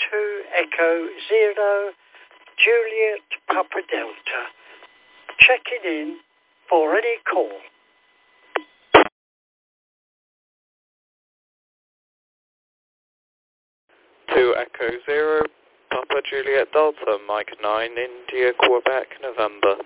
Echo Zero, Juliet Papa Delta. Checking in for any call. 2 Echo Zero, Papa Juliet Delta, Mike 9, India, Quebec, November.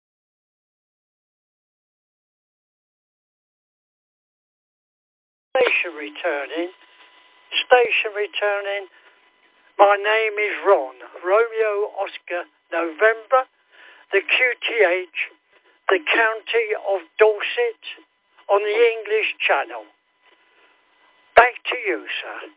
Station returning. Station returning. My name is Ron. Romeo Oscar November. The QTH. The County of Dorset. On the English Channel. Back to you, sir.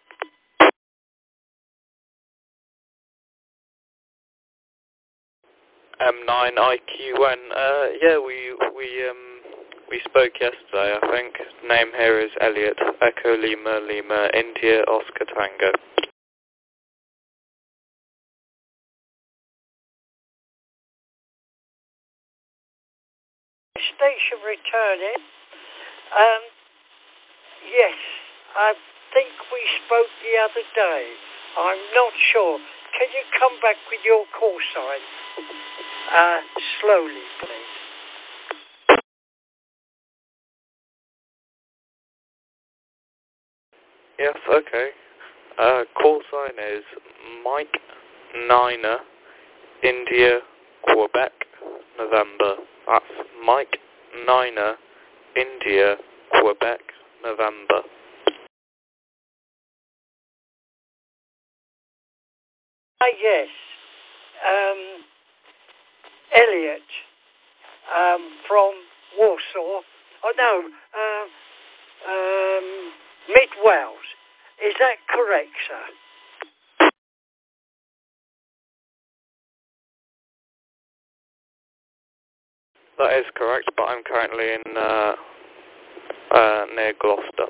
M9IQN. Yeah, we spoke yesterday, I think. Name here is Elliot. Echo Lima Lima India Oscar Tango. Station returning. Yes, I think we spoke the other day. I'm not sure. Can you come back with your call sign? Slowly, please. Yes, okay. Call sign is Mike 9, India, Quebec, November. That's Mike 9, India, Quebec, November. Yes. Elliot, from Warsaw. Oh, no, Mid Wales. Is that correct, sir? That is correct, but I'm currently in near Gloucester.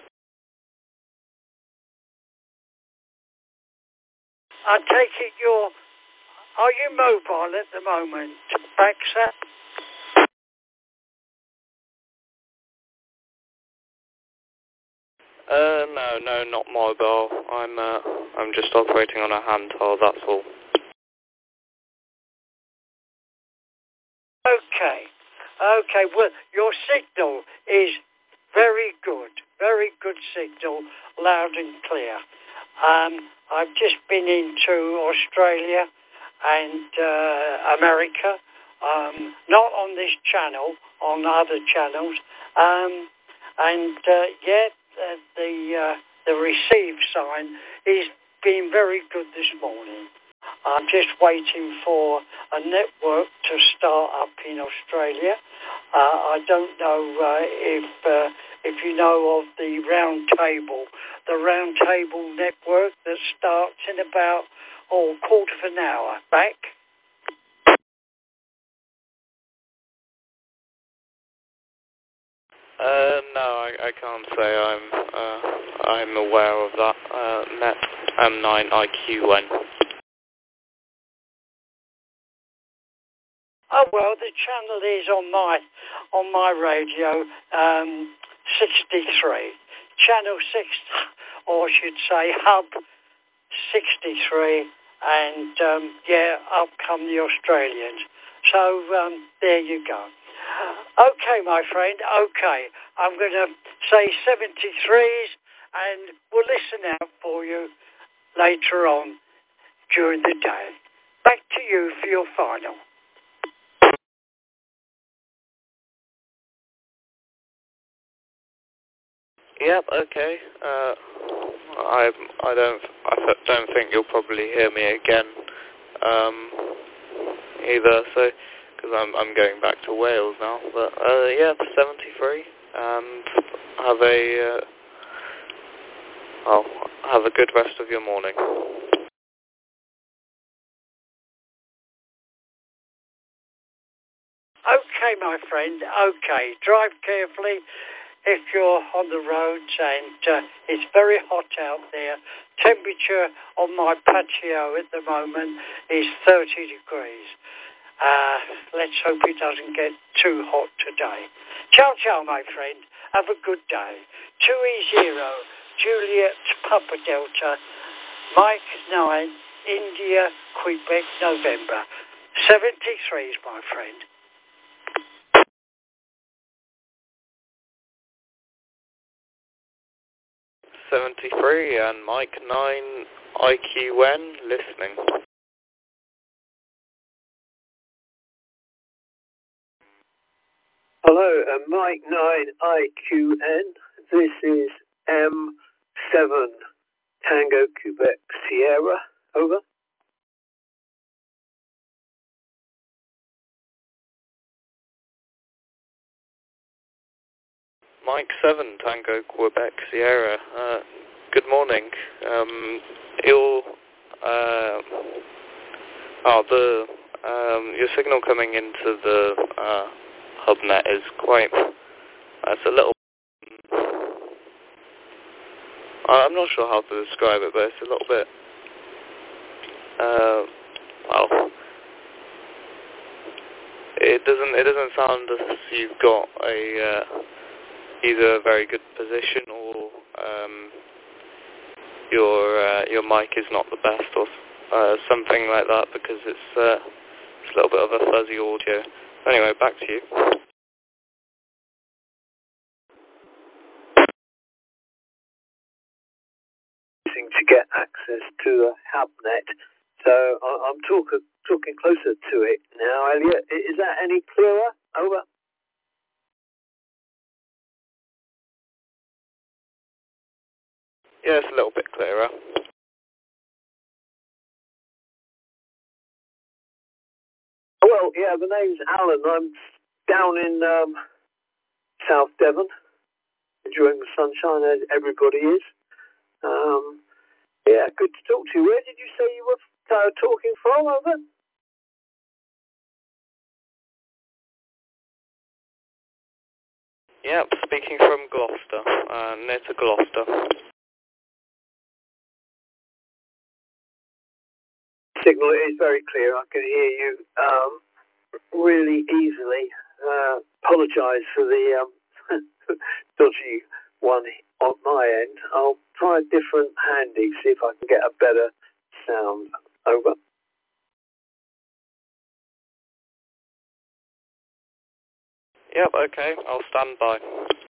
I take it are you mobile at the moment, Baxter? No, not mobile. I'm just operating on a handheld, that's all. Okay, well, your signal is very good signal, loud and clear. I've just been into Australia and America, not on this channel, on other channels, the receive sign is being very good this morning. I'm just waiting for a network to start up in Australia. I don't know if you know of the Round Table network that starts in about quarter of an hour back. No, I can't say I'm aware of that. Net M9IQN. Oh well, the channel is on my radio, 63, channel 6, or I should say hub 63, and up come the Australians. So there you go. Okay, my friend. Okay, I'm going to say 73s, and we'll listen out for you later on during the day. Back to you for your final. Yep. Okay. I don't think you'll probably hear me again either. So because I'm going back to Wales now. But 73, and have a good rest of your morning. Okay, my friend. Okay, drive carefully if you're on the roads, and it's very hot out there. Temperature on my patio at the moment is 30 degrees. Let's hope it doesn't get too hot today. Ciao, ciao, my friend. Have a good day. 2E0, Juliet Papa Delta, Mike 9, India, Quebec, November. 73s, my friend. '73 and Mike 9, IQN, listening. Hello, Mike 9, IQN. This is M7, Tango, Quebec, Sierra. Over. Mike 7, Tango, Quebec, Sierra. Good morning. Your signal coming into the hubnet is quite. It's a little. I'm not sure how to describe it, but it's a little bit. Well, it doesn't sound as if you've got either a very good position or your mic is not the best or something like that, because it's a little bit of a fuzzy audio. Anyway, back to you. To get access to the HubNet, so I'm talking closer to it now. Elliot, is that any clearer? Over. Yeah, it's a little bit clearer. Well, yeah, the name's Alan. I'm down in South Devon, enjoying the sunshine as everybody is. Yeah, good to talk to you. Where did you say you were talking from? Over. Yep, speaking from Gloucester, near to Gloucester. Signal is very clear. I can hear you really easily. Apologise for the dodgy one on my end. I'll try a different handy, see if I can get a better sound. Over. Yep, okay, I'll stand by.